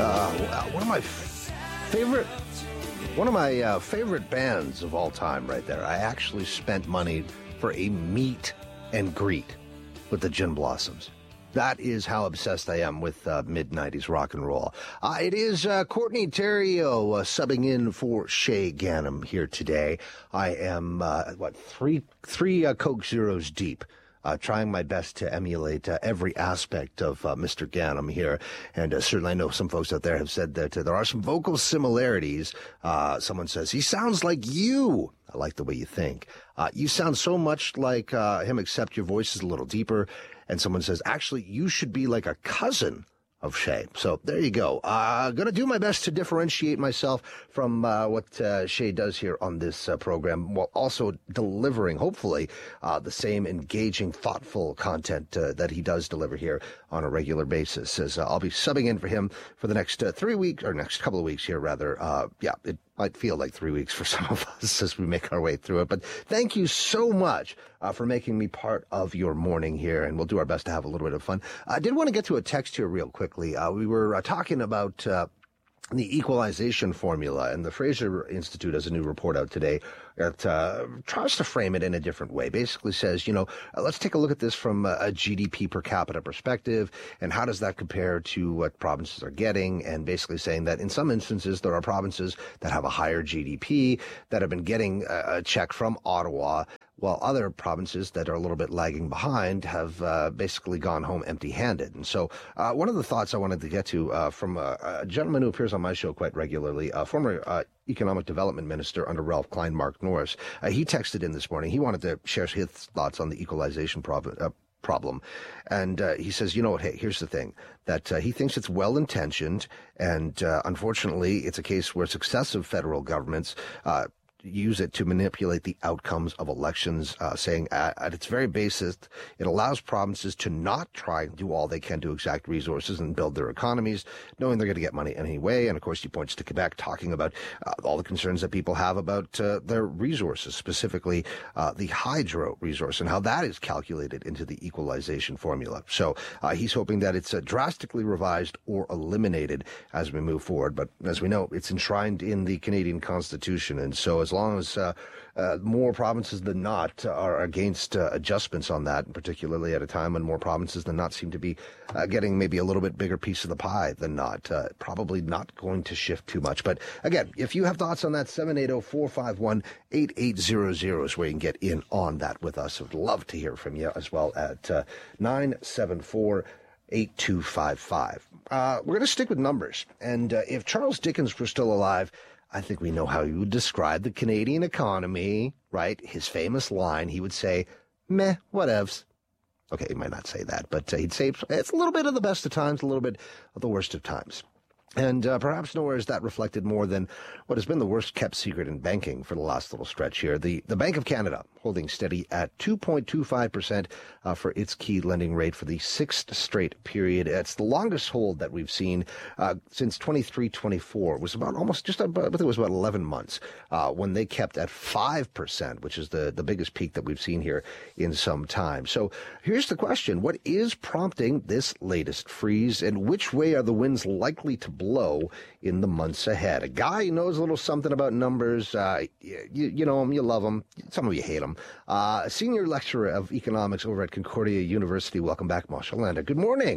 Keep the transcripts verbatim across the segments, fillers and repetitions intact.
Uh, one of my favorite, one of my uh, favorite bands of all time, right there. I actually spent money for a meet and greet with the Gin Blossoms. That is how obsessed I am with uh, mid nineties rock and roll. Uh, it is uh, Courtney Theriault uh, subbing in for Shay Ganem here today. I am uh, what three three uh, Coke Zeros deep. Uh, trying my best to emulate uh, every aspect of uh, Mister Ganem here. And uh, certainly I know some folks out there have said that uh, there are some vocal similarities. Uh, someone says, he sounds like you. I like the way you think. Uh, you sound so much like uh, him, except your voice is a little deeper. And someone says, actually, you should be like a cousin of Shay. So there you go. Uh, going to do my best to differentiate myself from uh, what uh, Shay does here on this uh, program, while also delivering, hopefully, uh, the same engaging, thoughtful content uh, that he does deliver here on a regular basis. As uh, I'll be subbing in for him for the next uh, three weeks, or next couple of weeks here, rather. Uh, yeah, it might feel like three weeks for some of us as we make our way through it. But thank you so much uh, for making me part of your morning here, and we'll do our best to have a little bit of fun. I did want to get to a text here real quickly. Uh, we were uh, talking about uh, the equalization formula, and the Fraser Institute has a new report out today that uh, tries to frame it in a different way. Basically says, you know, uh, let's take a look at this from a, a G D P per capita perspective, and how does that compare to what provinces are getting, and basically saying that in some instances there are provinces that have a higher G D P that have been getting a, a check from Ottawa, while other provinces that are a little bit lagging behind have uh, basically gone home empty-handed. And so uh, one of the thoughts I wanted to get to uh, from a, a gentleman who appears on my show quite regularly, a former uh, Economic Development Minister under Ralph Klein, Mark Norris, uh, he texted in this morning. He wanted to share his thoughts on the equalization prov- uh, problem. And uh, he says, you know what, hey, here's the thing, that uh, he thinks it's well-intentioned, and uh, unfortunately it's a case where successive federal governments uh, use it to manipulate the outcomes of elections, uh, saying at, at its very basis, it allows provinces to not try and do all they can to exact resources and build their economies, knowing they're going to get money anyway. And of course, he points to Quebec, talking about uh, all the concerns that people have about uh, their resources, specifically uh, the hydro resource, and how that is calculated into the equalization formula. So uh, he's hoping that it's uh, drastically revised or eliminated as we move forward. But as we know, it's enshrined in the Canadian Constitution, and so as As long as uh, uh, more provinces than not are against uh, adjustments on that, particularly at a time when more provinces than not seem to be uh, getting maybe a little bit bigger piece of the pie than not, uh, probably not going to shift too much. But again, if you have thoughts on that, seven eight zero, four five one, eight eight zero zero is where you can get in on that with us. I'd love to hear from you as well at uh, nine seven four, eight two five five. Uh, we're going to stick with numbers. And uh, if Charles Dickens were still alive, I think we know how he would describe the Canadian economy, right? His famous line, he would say, meh, whatevs. Okay, he might not say that, but uh, he'd say it's a little bit of the best of times, a little bit of the worst of times. And uh, perhaps nowhere is that reflected more than what has been the worst kept secret in banking for the last little stretch here. The the Bank of Canada holding steady at two point two five percent uh, for its key lending rate for the sixth straight period. It's the longest hold that we've seen uh, since twenty-three twenty-four. It was about almost just about, I think it was about eleven months uh, when they kept at five percent, which is the, the biggest peak that we've seen here in some time. So here's the question. What is prompting this latest freeze, and which way are the winds likely to blow low in the months ahead? A guy who knows a little something about numbers. Uh, you, you know him, you love him. Some of you hate him. Uh, senior lecturer of economics over at Concordia University. Welcome back, Marshall Landa. Good morning.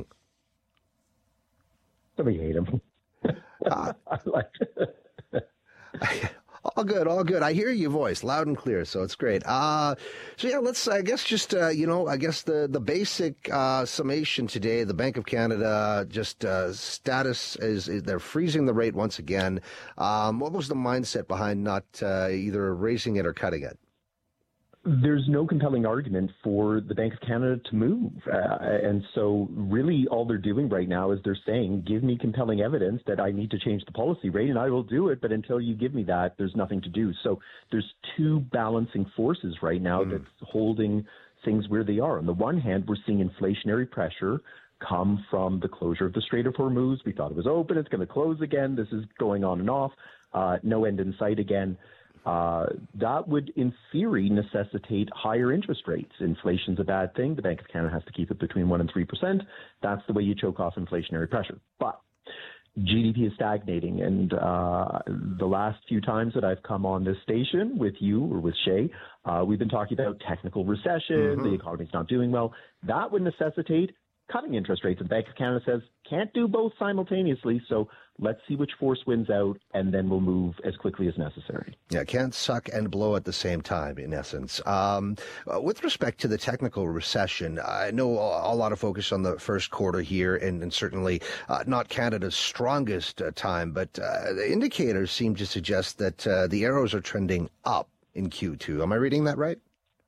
Some of you hate him. uh, I like it. All good, all good. I hear your voice loud and clear, so it's great. Uh, so yeah, let's, I guess, just, uh, you know, I guess the, the basic uh, summation today, the Bank of Canada, just uh, status is, is they're freezing the rate once again. Um, what was the mindset behind not uh, either raising it or cutting it? There's no compelling argument for the Bank of Canada to move. Uh, and so really all they're doing right now is they're saying, give me compelling evidence that I need to change the policy rate and I will do it. But until you give me that, there's nothing to do. So there's two balancing forces right now mm. that's holding things where they are. On the one hand, we're seeing inflationary pressure come from the closure of the Strait of Hormuz. We thought it was open. It's going to close again. This is going on and off. Uh, no end in sight again. Uh, that would, in theory, necessitate higher interest rates. Inflation's a bad thing. The Bank of Canada has to keep it between one and three percent. That's the way you choke off inflationary pressure. But G D P is stagnating. And uh, the last few times that I've come on this station with you or with Shay, uh, we've been talking about technical recession, mm-hmm. the economy's not doing well. That would necessitate cutting interest rates. And the Bank of Canada says can't do both simultaneously. So let's see which force wins out, and then we'll move as quickly as necessary. Yeah, can't suck and blow at the same time, in essence. Um, with respect to the technical recession, I know a lot of focus on the first quarter here, and, and certainly uh, not Canada's strongest uh, time, but uh, the indicators seem to suggest that uh, the arrows are trending up in Q two. Am I reading that right?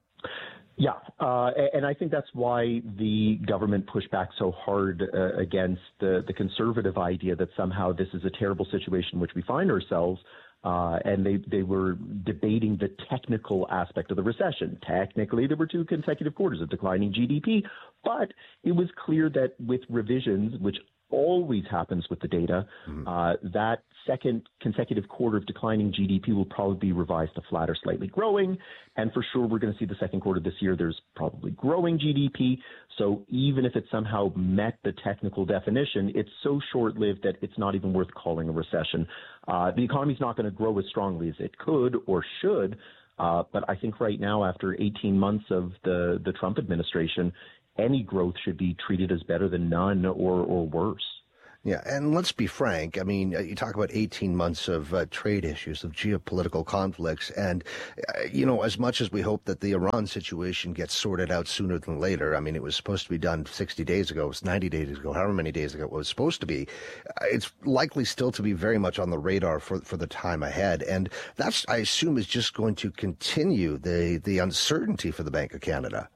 Yeah, uh, and I think that's why the government pushed back so hard uh, against the, the conservative idea that somehow this is a terrible situation in which we find ourselves. Uh, and they, they were debating the technical aspect of the recession. Technically, there were two consecutive quarters of declining G D P, but it was clear that with revisions, which always happens with the data, mm-hmm. uh, that second consecutive quarter of declining G D P will probably be revised to flat or slightly growing. And for sure, we're going to see the second quarter this year, there's probably growing G D P. So even if it somehow met the technical definition, it's so short-lived that it's not even worth calling a recession. Uh, the economy's not going to grow as strongly as it could or should. Uh, but I think right now, after eighteen months of the, the Trump administration, any growth should be treated as better than none or, or worse. Yeah, and let's be frank. I mean, you talk about eighteen months of uh, trade issues, of geopolitical conflicts, and, uh, you know, as much as we hope that the Iran situation gets sorted out sooner than later, I mean, it was supposed to be done sixty days ago, it was ninety days ago, however many days ago it was supposed to be, uh, it's likely still to be very much on the radar for, for the time ahead. And that's, I assume, is just going to continue the, the uncertainty for the Bank of Canada.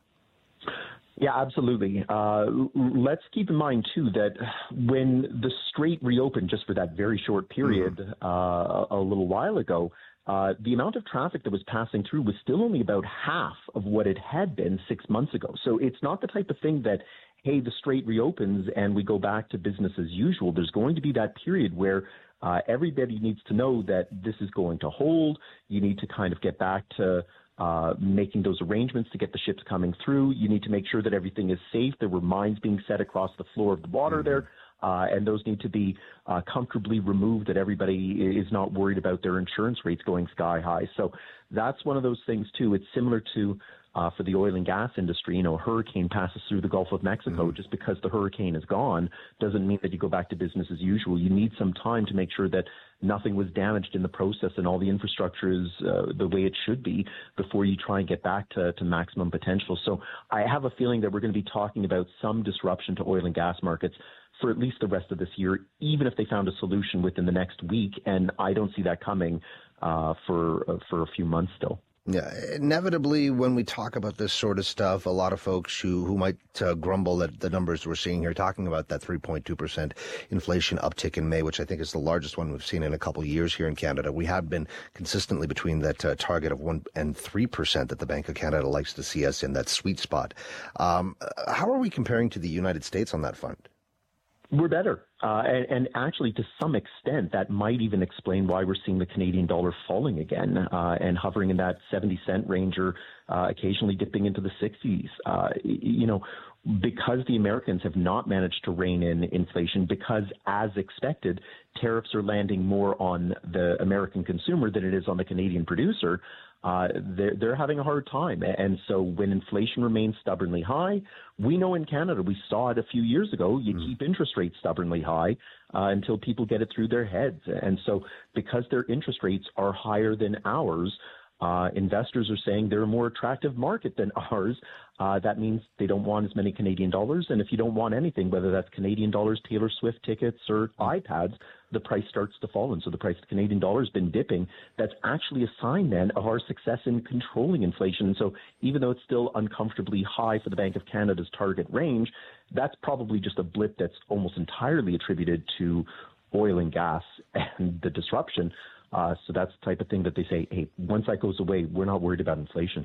Yeah, absolutely. Uh, let's keep in mind, too, that when the Strait reopened just for that very short period mm-hmm. uh, a, a little while ago, uh, the amount of traffic that was passing through was still only about half of what it had been six months ago. So it's not the type of thing that, hey, the Strait reopens and we go back to business as usual. There's going to be that period where uh, everybody needs to know that this is going to hold. You need to kind of get back to Uh, making those arrangements to get the ships coming through. You need to make sure that everything is safe. There were mines being set across the floor of the water mm-hmm. there, uh, and those need to be uh, comfortably removed, that everybody is not worried about their insurance rates going sky high. So that's one of those things, too. It's similar to uh, for the oil and gas industry. You know, a hurricane passes through the Gulf of Mexico. Mm-hmm. Just because the hurricane is gone doesn't mean that you go back to business as usual. You need some time to make sure that nothing was damaged in the process and all the infrastructure is uh, the way it should be before you try and get back to, to maximum potential. So I have a feeling that we're going to be talking about some disruption to oil and gas markets for at least the rest of this year, even if they found a solution within the next week. And I don't see that coming uh, for uh, for a few months still. Yeah, inevitably, when we talk about this sort of stuff, a lot of folks who, who might uh, grumble at the numbers we're seeing here, talking about that three point two percent inflation uptick in May, which I think is the largest one we've seen in a couple of years here in Canada. We have been consistently between that uh, target of one and three percent that the Bank of Canada likes to see us in, that sweet spot. Um, how are we comparing to the United States on that front? We're better. Uh, and, and actually, to some extent, that might even explain why we're seeing the Canadian dollar falling again uh, and hovering in that seventy cent range or uh, occasionally dipping into the sixties. Uh, you know, because the Americans have not managed to rein in inflation, because, as expected, tariffs are landing more on the American consumer than it is on the Canadian producer. Uh, they're, they're having a hard time. And so when inflation remains stubbornly high, we know in Canada, we saw it a few years ago, you mm. keep interest rates stubbornly high uh, until people get it through their heads. And so because their interest rates are higher than ours, uh, investors are saying they're a more attractive market than ours. Uh, that means they don't want as many Canadian dollars. And if you don't want anything, whether that's Canadian dollars, Taylor Swift tickets, or iPads, the price starts to fall. And so the price of the Canadian dollar has been dipping. That's actually a sign then of our success in controlling inflation. And so even though it's still uncomfortably high for the Bank of Canada's target range, that's probably just a blip that's almost entirely attributed to oil and gas and the disruption. Uh, so that's the type of thing that they say, hey, once that goes away, we're not worried about inflation here.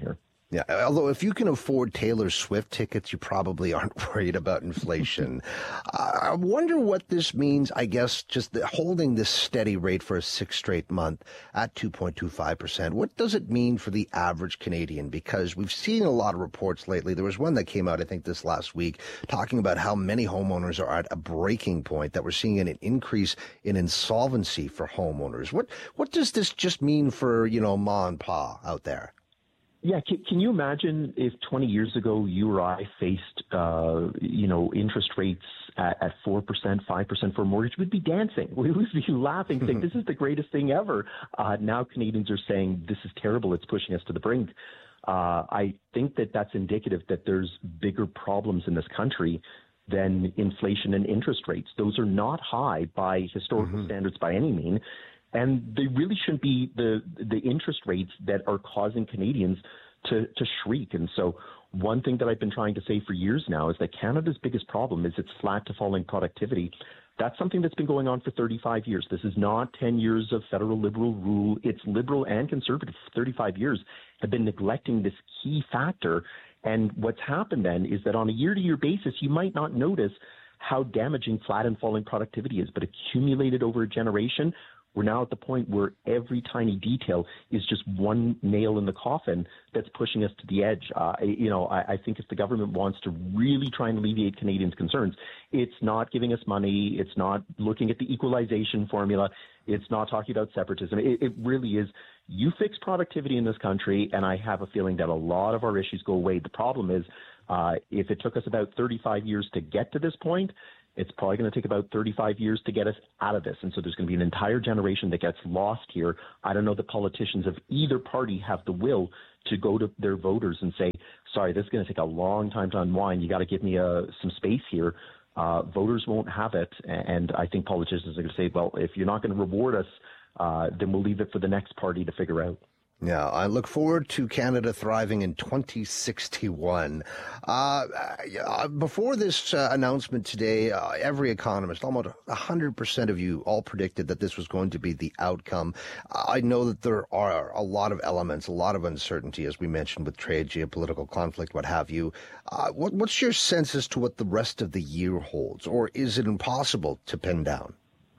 Yeah, although if you can afford Taylor Swift tickets, you probably aren't worried about inflation. uh, I wonder what this means, I guess, just the, holding this steady rate for a sixth straight month at two point two five percent. What does it mean for the average Canadian? Because we've seen a lot of reports lately. There was one that came out, I think, this last week, talking about how many homeowners are at a breaking point, that we're seeing an increase in insolvency for homeowners. What, what does this just mean for, you know, ma and pa out there? Yeah, can, can you imagine if twenty years ago you or I faced, uh, you know, interest rates at, at four percent, five percent for a mortgage? We'd be dancing. We would be laughing, saying, this is the greatest thing ever. Uh, now Canadians are saying, this is terrible. It's pushing us to the brink. Uh, I think that that's indicative that there's bigger problems in this country than inflation and interest rates. Those are not high by historical mm-hmm. standards by any means. And they really shouldn't be the the interest rates that are causing Canadians to, to shriek. And so one thing that I've been trying to say for years now is that Canada's biggest problem is its flat to falling productivity. That's something that's been going on for thirty-five years. This is not ten years of federal liberal rule. It's liberal and conservative for thirty-five years have been neglecting this key factor. And what's happened then is that on a year-to-year basis, you might not notice how damaging flat and falling productivity is, but accumulated over a generation, we're now at the point where every tiny detail is just one nail in the coffin that's pushing us to the edge. Uh, you know, I, I think if the government wants to really try and alleviate Canadians' concerns, it's not giving us money. It's not looking at the equalization formula. It's not talking about separatism. It, it really is, you fix productivity in this country, and I have a feeling that a lot of our issues go away. The problem is, uh, if it took us about thirty-five years to get to this point, it's probably going to take about thirty-five years to get us out of this. And so there's going to be an entire generation that gets lost here. I don't know that politicians of either party have the will to go to their voters and say, sorry, this is going to take a long time to unwind. You got to give me uh, some space here. Uh, voters won't have it. And I think politicians are going to say, well, if you're not going to reward us, uh, then we'll leave it for the next party to figure out. Yeah, I look forward to Canada thriving in twenty sixty-one. Uh, uh, before this uh, announcement today, uh, every economist, almost one hundred percent of you, all predicted that this was going to be the outcome. I know that there are a lot of elements, a lot of uncertainty, as we mentioned, with trade, geopolitical conflict, what have you. Uh, what, what's your sense as to what the rest of the year holds, or is it impossible to pin down?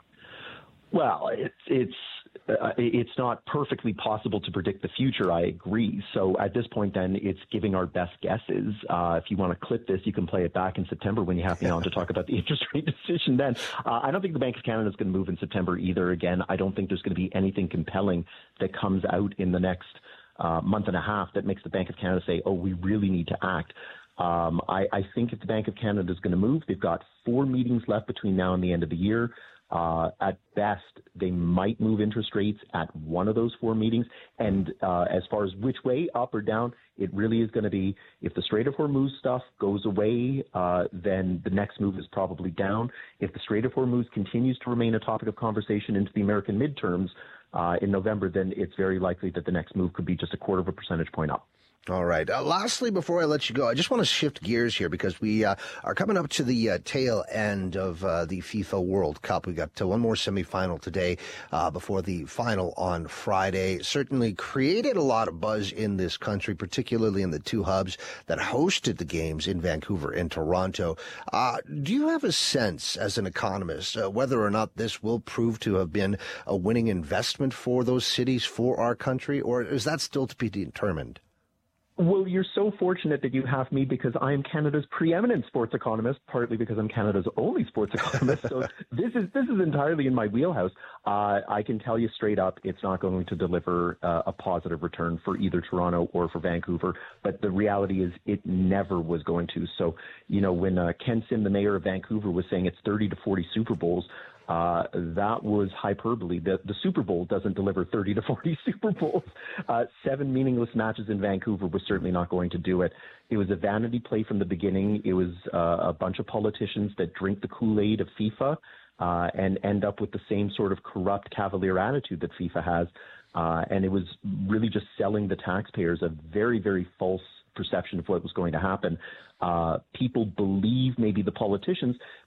Well, it's it's uh, it's not perfectly possible to predict the future. I agree. So at this point, then, it's giving our best guesses. Uh, if you want to clip this, you can play it back in September when you have me on to talk about the interest rate decision. Then uh, I don't think the Bank of Canada is going to move in September either. Again, I don't think there's going to be anything compelling that comes out in the next uh, month and a half that makes the Bank of Canada say, "Oh, we really need to act." Um, I, I think if the Bank of Canada is going to move, they've got four meetings left between now and the end of the year. Uh, at best, they might move interest rates at one of those four meetings. And uh, as far as which way, up or down, it really is going to be, if the Strait of Hormuz stuff goes away, uh, then the next move is probably down. If the Strait of Hormuz continues to remain a topic of conversation into the American midterms uh, in November, then it's very likely that the next move could be just a quarter of a percentage point up. All right. Uh, lastly, before I let you go, I just want to shift gears here because we uh, are coming up to the uh, tail end of uh, the FIFA World Cup. We got uh, one more semifinal today uh, before the final on Friday. Certainly created a lot of buzz in this country, particularly in the two hubs that hosted the games in Vancouver and Toronto. Uh, do you have a sense, as an economist, uh, whether or not this will prove to have been a winning investment for those cities, for our country, or is that still to be determined? Well, you're so fortunate that you have me because I am Canada's preeminent sports economist, partly because I'm Canada's only sports economist. So this is this is entirely in my wheelhouse. Uh, I can tell you straight up, it's not going to deliver uh, a positive return for either Toronto or for Vancouver. But the reality is it never was going to. So, you know, when uh, Ken Sim, the mayor of Vancouver, was saying it's thirty to forty Super Bowls, Uh, that was hyperbole. The, the Super Bowl doesn't deliver thirty to forty Super Bowls. Uh, seven meaningless matches in Vancouver was certainly not going to do it. It was a vanity play from the beginning. It was uh, a bunch of politicians that drink the Kool-Aid of FIFA uh, and end up with the same sort of corrupt cavalier attitude that FIFA has. Uh, and it was really just selling the taxpayers a very, very false perception of what was going to happen. Uh, people believe maybe the politicians,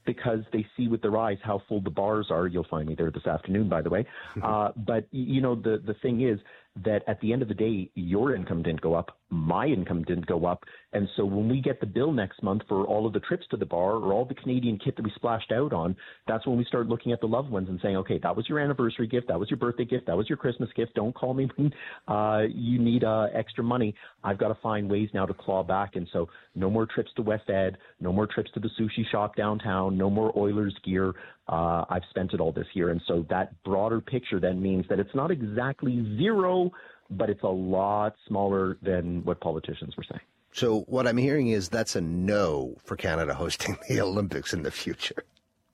because they see with their eyes how full the bars are. You'll find me there this afternoon, by the way. Uh, but, you know, the, the thing is that at the end of the day, your income didn't go up, my income didn't go up. And so when we get the bill next month for all of the trips to the bar or all the Canadian kit that we splashed out on, that's when we start looking at the loved ones and saying, okay, that was your anniversary gift, that was your birthday gift, that was your Christmas gift. Don't call me when uh, you need uh, extra money. I've got to find ways now to claw back. And so no more trips to West Ed, no more trips to the sushi shop downtown, no more Oilers gear. Uh, I've spent it all this year. And so that broader picture then means that it's not exactly zero, but it's a lot smaller than what politicians were saying. So what I'm hearing is that's a no for Canada hosting the Olympics in the future.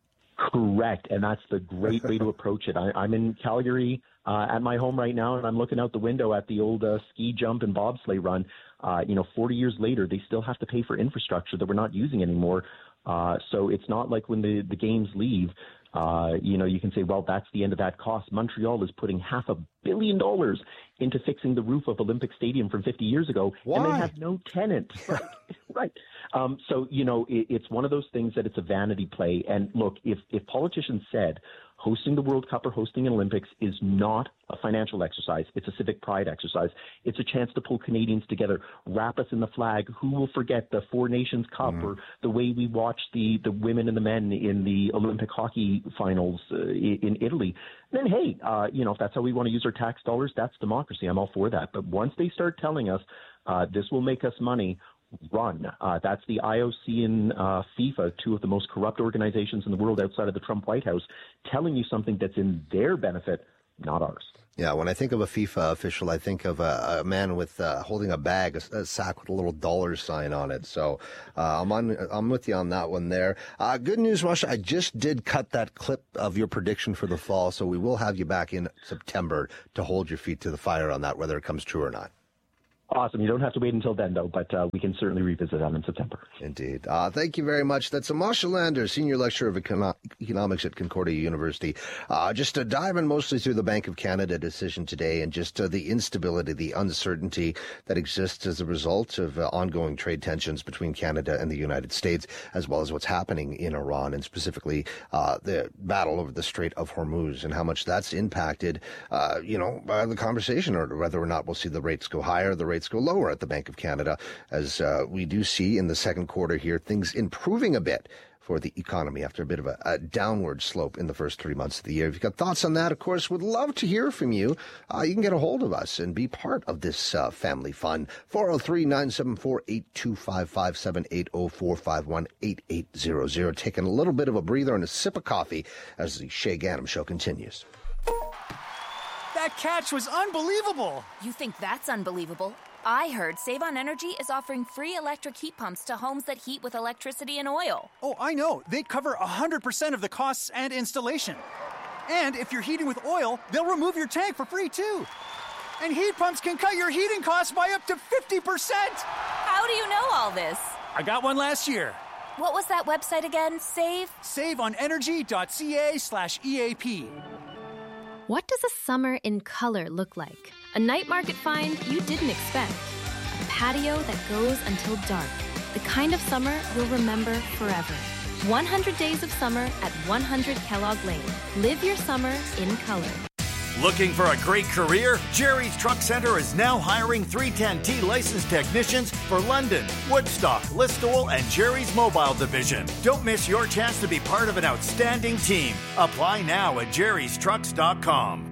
Correct. And that's the great way to approach it. I, I'm in Calgary uh, at my home right now, and I'm looking out the window at the old uh, ski jump and bobsleigh run. Uh, you know, forty years later, they still have to pay for infrastructure that we're not using anymore. Uh, so it's not like when the, the games leave, uh, you know, you can say, well, that's the end of that cost. Montreal is putting half a billion dollars into fixing the roof of Olympic Stadium from fifty years ago. Why? And they have no tenant. Right. right. Um, so, you know, it, it's one of those things that it's a vanity play. And look, if, if politicians said hosting the World Cup or hosting an Olympics is not a financial exercise, it's a civic pride exercise. It's a chance to pull Canadians together, wrap us in the flag. Who will forget the Four Nations Cup mm. or the way we watched the, the women and the men in the Olympic hockey finals uh, in Italy? Then, hey, uh, you know, if that's how we want to use our tax dollars, that's democracy. I'm all for that. But once they start telling us uh, this will make us money, run. Uh, that's the I O C and uh, FIFA, two of the most corrupt organizations in the world outside of the Trump White House, telling you something that's in their benefit, not ours. Yeah, when I think of a FIFA official, I think of a, a man with uh, holding a bag, a, a sack with a little dollar sign on it. So uh, I'm on, I'm with you on that one there. Uh, good news, Masha. I just did cut that clip of your prediction for the fall, so we will have you back in September to hold your feet to the fire on that, whether it comes true or not. Awesome. You don't have to wait until then, though, but uh, we can certainly revisit that in September. Indeed. Uh, thank you very much. That's Masha Lander, Senior Lecturer of Econo- Economics at Concordia University. Uh, just uh, diving mostly through the Bank of Canada decision today and just uh, the instability, the uncertainty that exists as a result of uh, ongoing trade tensions between Canada and the United States, as well as what's happening in Iran and specifically uh, the battle over the Strait of Hormuz and how much that's impacted, uh, you know, by the conversation or whether or not we'll see the rates go higher, the rates go lower at the Bank of Canada, as uh, we do see in the second quarter here, things improving a bit for the economy after a bit of a, a downward slope in the first three months of the year. If you've got thoughts on that, of course, would love to hear from you. Uh, you can get a hold of us and be part of this uh, family fun. four oh three, nine seven four, eight two five five, seven eight oh, four five one, eight eight zero zero. Taking a little bit of a breather and a sip of coffee as the Shay Ganem Show continues. That catch was unbelievable. You think that's unbelievable? I heard Save on Energy is offering free electric heat pumps to homes that heat with electricity and oil. Oh, I know. They cover one hundred percent of the costs and installation. And if you're heating with oil, they'll remove your tank for free, too. And heat pumps can cut your heating costs by up to fifty percent. How do you know all this? I got one last year. What was that website again? Save? saveonenergy.ca slash EAP. What does a summer in color look like? A night market find you didn't expect. A patio that goes until dark. The kind of summer you'll remember forever. one hundred days of summer at one hundred Kellogg Lane. Live your summer in color. Looking for a great career? Jerry's Truck Center is now hiring three ten T licensed technicians for London, Woodstock, Listowel, and Jerry's Mobile Division. Don't miss your chance to be part of an outstanding team. Apply now at jerrys trucks dot com.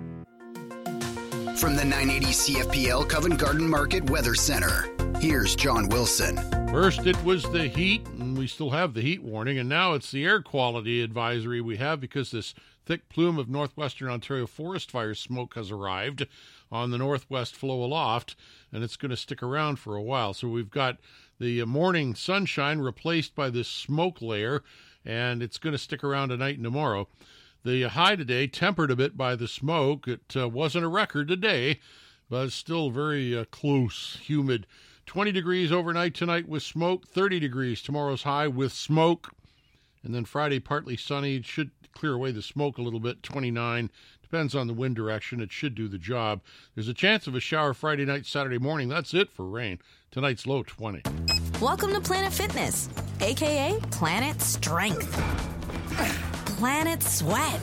From the nine eighty C F P L Covent Garden Market Weather Center, here's John Wilson. First, it was the heat, and we still have the heat warning, and now it's the air quality advisory we have because this thick plume of northwestern Ontario forest fire smoke has arrived on the northwest flow aloft, and it's going to stick around for a while. So we've got the morning sunshine replaced by this smoke layer, and it's going to stick around tonight and tomorrow. The high today, tempered a bit by the smoke. It uh, wasn't a record today, but it's still very uh, close, humid. twenty degrees overnight tonight with smoke, thirty degrees tomorrow's high with smoke. And then Friday, partly sunny. It should clear away the smoke a little bit, twenty-nine. Depends on the wind direction. It should do the job. There's a chance of a shower Friday night, Saturday morning. That's it for rain. Tonight's low, twenty. Welcome to Planet Fitness. A K A Planet Strength. Planet Sweat.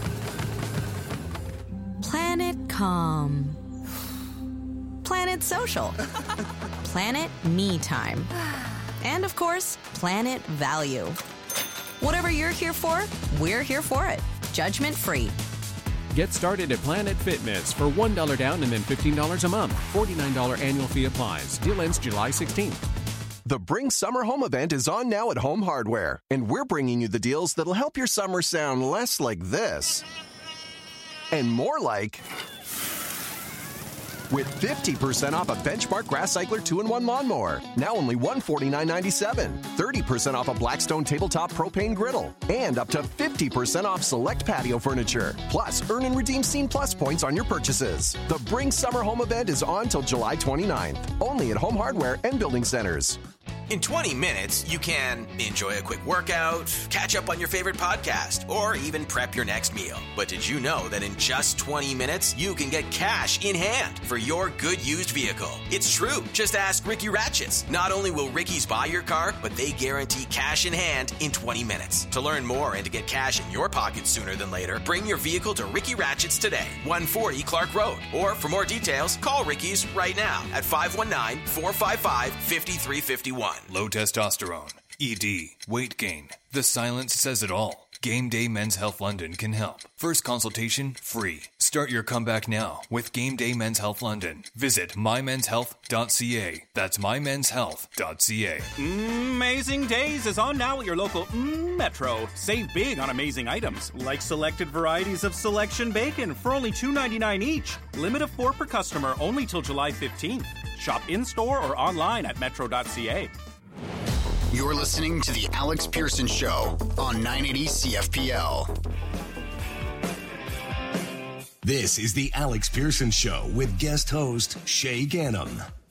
Planet Calm. Planet Social. Planet Me Time. And of course, Planet Value. Whatever you're here for, we're here for it. Judgment free. Get started at Planet Fitness for one dollar down and then fifteen dollars a month. forty-nine dollars annual fee applies. Deal ends July sixteenth. The Bring Summer Home event is on now at Home Hardware, and we're bringing you the deals that'll help your summer sound less like this and more like... With fifty percent off a Benchmark Grass Cycler two in one lawnmower, now only one hundred forty-nine ninety-seven. thirty percent off a Blackstone tabletop propane griddle, and up to fifty percent off select patio furniture. Plus, earn and redeem Scene Plus points on your purchases. The Bring Summer Home event is on till July twenty-ninth, only at Home Hardware and Building Centers. In twenty minutes, you can enjoy a quick workout, catch up on your favorite podcast, or even prep your next meal. But did you know that in just twenty minutes, you can get cash in hand for your good used vehicle? It's true. Just ask Ricky Ratchets. Not only will Ricky's buy your car, but they guarantee cash in hand in twenty minutes. To learn more and to get cash in your pocket sooner than later, bring your vehicle to Ricky Ratchets today, one forty Clark Road. Or for more details, call Ricky's right now at five one nine, four five five, five three five one. Low testosterone, E D, weight gain. The silence says it all. Game Day Men's Health London can help. First consultation free. Start your comeback now with Game Day Men's Health London. Visit my mens health dot c a. That's my mens health dot c a. Amazing Days is on now at your local mm, Metro. Save big on amazing items, like selected varieties of Selection Bacon for only two ninety-nine each. Limit of four per customer only till July fifteenth. Shop in-store or online at metro dot c a. You're listening to The Alex Pearson Show on nine eighty C F P L. This is The Alex Pearson Show with guest host Shay Gannam.